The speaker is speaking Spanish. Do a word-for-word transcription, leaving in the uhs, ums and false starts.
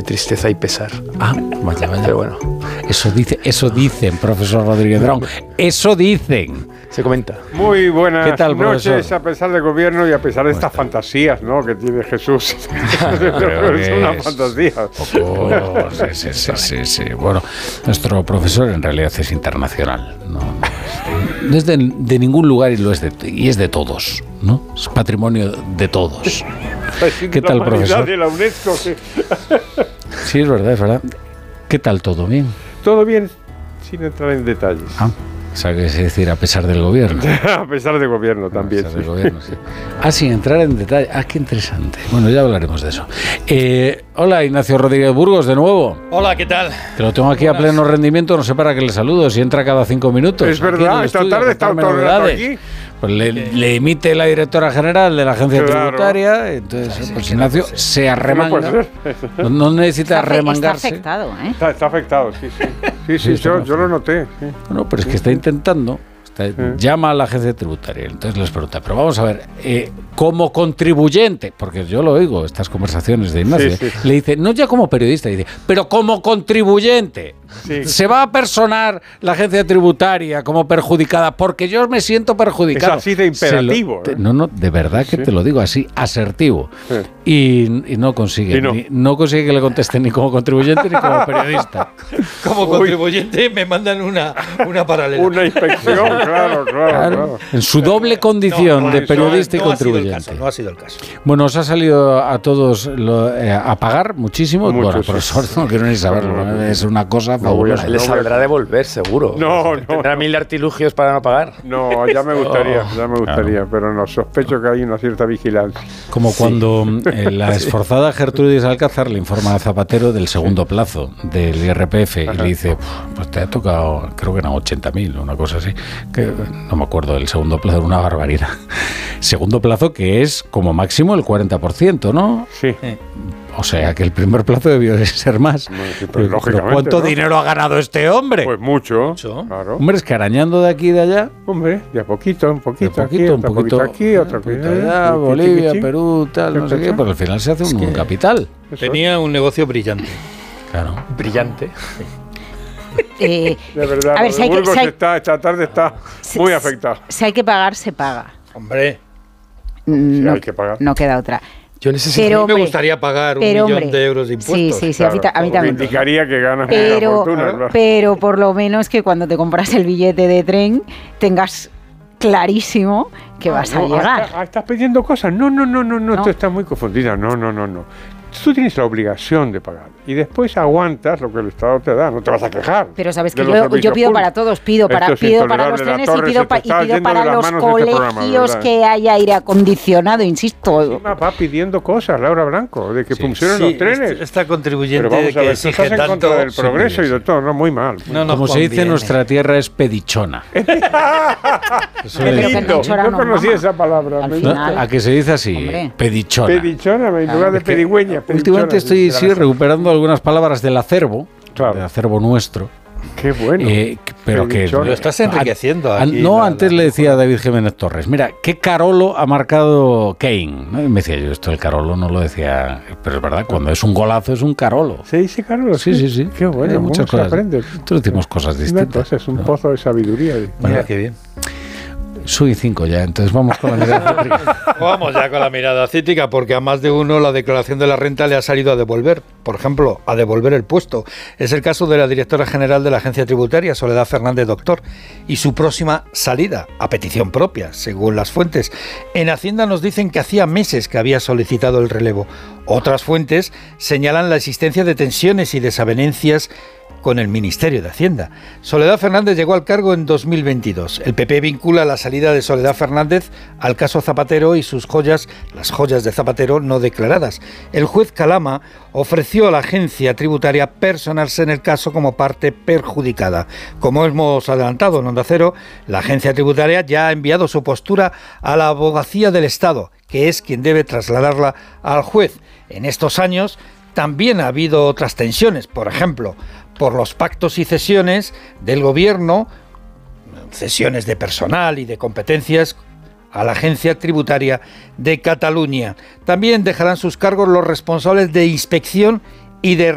tristeza y pesar. Ah, vaya, vaya. Pero bueno. Eso dice, eso dicen, profesor Rodríguez Brown. Eso dicen. Se comenta. Muy buenas ¿Qué tal, noches, profesor? a pesar del gobierno y a pesar de estas fantasías, ¿no?, que tiene Jesús. Es una fantasía. Oh, sí, sí, sí, sí, sí. Bueno, nuestro profesor en realidad es internacional. No, no es, no es de, de ningún lugar y, lo es de, y es de todos, ¿no? Es patrimonio de todos. ¿Qué tal, profesor? De la UNESCO, que... Sí, es verdad, es verdad. ¿Qué tal todo? ¿Bien? Todo bien, sin entrar en detalles. Ah, o sea, que es decir, a pesar del gobierno. A pesar del gobierno también. A pesar del gobierno, sí. Ah, sin entrar en detalle. Ah, qué interesante. Bueno, ya hablaremos de eso. Eh, hola, Ignacio Rodríguez Burgos, de nuevo. Hola, ¿qué tal? Que lo tengo aquí Buenas. A pleno rendimiento, no sé para qué le saludo, si entra cada cinco minutos. Es verdad, esta tarde está todo el rato aquí. Pues le, le emite la directora general de la agencia claro. tributaria, entonces sí, sí, pues Ignacio sí. se arremanga. No, no necesita está, remangarse. Está afectado, ¿eh? Está, está afectado, sí, sí. Sí, sí, sí yo, yo lo noté. Sí. Bueno, pero es que está intentando, está, sí. llama a la agencia tributaria, entonces les pregunta, pero vamos a ver, eh, como contribuyente, porque yo lo oigo, estas conversaciones de Ignacio, sí, sí. le dice, no ya como periodista, dice, pero como contribuyente. Sí. Se va a personar la agencia tributaria como perjudicada porque yo me siento perjudicado. Es así de imperativo. Lo, te, no, no, de verdad que sí. te lo digo así, asertivo. Sí. Y, y no consigue. Y no. Ni, no consigue que le conteste ni como contribuyente ni como periodista. Como Uy. contribuyente me mandan una, una paralela. Una inspección, claro, claro, claro, claro. En su doble condición no, no, de periodista no, no y contribuyente. Ha caso, no ha sido el caso. Bueno, os ha salido a todos lo, eh, a pagar muchísimo. Mucho, bueno, sí. profesor, no quiero ni saberlo. No, es una cosa fabulosa. Le saldrá a devolver, seguro. No, no. Tendrá mil artilugios para no pagar. No, ya me gustaría, ya me gustaría, claro. pero no, sospecho que hay una cierta vigilancia. Como cuando sí. eh, la esforzada Gertrudis Alcázar le informa a Zapatero del segundo plazo del I R P F. Ajá. Y le dice, pues te ha tocado, creo que eran ochenta mil, una cosa así. Que no me acuerdo del segundo plazo, una barbaridad. Segundo plazo que es como máximo el cuarenta por ciento, ¿no? Sí. Eh, O sea, que el primer plazo debió de ser más. No, sí, pero pero ¿cuánto ¿no? dinero ha ganado este hombre? Pues mucho, mucho. Claro. Hombre, es que arañando de aquí y de allá. Hombre, de a poquito, un poquito, de poquito aquí, un poquito, poquito aquí, otro poquito allá, Bolivia, Perú, tal, no sé qué, pero al final se hace un, un capital. Tenía un negocio brillante. Claro. Brillante. Eh, de verdad, a ver, si hay Burgos que, si hay, está, esta tarde está si, muy afectado. Si hay que pagar, se paga. Hombre. No, sí, hay que pagar. No queda otra. Yo necesito, pero, a mí me hombre, gustaría pagar un millón hombre, de euros de impuestos. Sí, sí, sí, claro, a mí, a mí también. Indicaría que ganas pero, una fortuna. Claro. Pero por lo menos que cuando te compras el billete de tren tengas clarísimo que ah, vas no, a llegar. Ah, estás pidiendo cosas. No, no, no, no, no, no. Tú estás muy confundida. No, no, no, no. Tú tienes la obligación de pagar y después aguantas lo que el Estado te da, no te vas a quejar. Pero sabes que yo, yo pido públicos. Para todos, pido para, pido para los trenes y pido, pa, y pido para los colegios este que haya aire acondicionado, insisto. Sí, va pidiendo cosas, Laura Blanco, de que sí, funcionen sí, los trenes. Esta, esta contribuyente pero vamos a ver, que exige estás en tanto, contra del progreso sí, y de todo, no, muy mal. No, no, como se dice en nuestra tierra es pedichona. Eso es lindo, no conocía esa palabra. ¿A que se dice así? Pedichona. Pedichona, en lugar de pedigüeña. Últimamente estoy sí, recuperando algunas palabras del acervo, claro. del acervo nuestro. Qué bueno. Eh, pero que lo estás enriqueciendo. A, aquí, no, la, antes la, le decía a David Jiménez Torres, mira, ¿qué Carolo ha marcado Kane? ¿No? Y me decía yo, esto el Carolo no lo decía, pero es verdad, cuando es un golazo es un Carolo. ¿Se dice Carolo? Sí, sí, sí. Qué bueno, muchas cosas. Aprende. Nosotros decimos cosas distintas. Cosa, es un ¿no? pozo de sabiduría. Mira, bueno, qué bien. Soy cinco ya, entonces vamos con la mirada cítrica. Vamos ya con la mirada cítrica, porque a más de uno la declaración de la renta le ha salido a devolver, por ejemplo, a devolver el puesto. Es el caso de la directora general de la Agencia Tributaria, Soledad Fernández Doctor, y su próxima salida, a petición propia, según las fuentes. En Hacienda nos dicen que hacía meses que había solicitado el relevo. Otras fuentes señalan la existencia de tensiones y desavenencias con el Ministerio de Hacienda. Soledad Fernández llegó al cargo en dos mil veintidós. El P P vincula la salida de Soledad Fernández al caso Zapatero y sus joyas, las joyas de Zapatero no declaradas. El juez Calama ofreció a la agencia tributaria personarse en el caso como parte perjudicada. Como hemos adelantado en Onda Cero, la agencia tributaria ya ha enviado su postura a la Abogacía del Estado, que es quien debe trasladarla al juez. En estos años también ha habido otras tensiones, por ejemplo, por los pactos y cesiones del gobierno, cesiones de personal y de competencias a la Agencia Tributaria de Cataluña. También dejarán sus cargos los responsables de inspección y de